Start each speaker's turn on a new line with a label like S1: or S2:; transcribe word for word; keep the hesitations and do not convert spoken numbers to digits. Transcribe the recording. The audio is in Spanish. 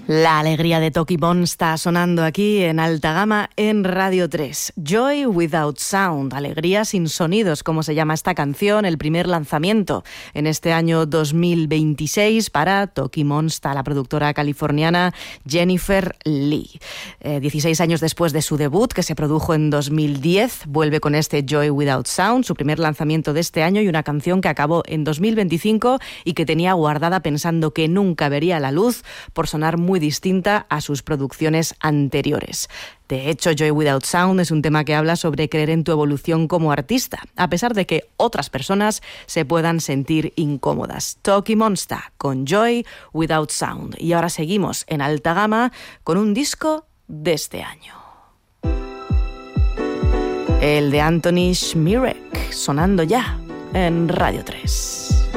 S1: La alegría de Toki Monsta sonando aquí en alta gama en Radio tres. Joy Without Sound, alegría sin sonidos, como se llama esta canción, el primer lanzamiento en este año dos mil veintiséis para Toki Monsta, la productora californiana Jennifer Lee. Eh, dieciséis años después de su debut, que se produjo en dos mil diez, vuelve con este Joy Without Sound, su primer lanzamiento de este año, y una canción que acabó en dos mil veinticinco y que tenía guardada pensando que nunca vería la luz por sonar muy distinta a sus producciones anteriores. De hecho, Joy Without Sound es un tema que habla sobre creer en tu evolución como artista, a pesar de que otras personas se puedan sentir incómodas. Toki Monsta con Joy Without Sound. Y ahora seguimos en alta gama con un disco de este año. El de Anthony Szmírek, sonando ya en Radio tres.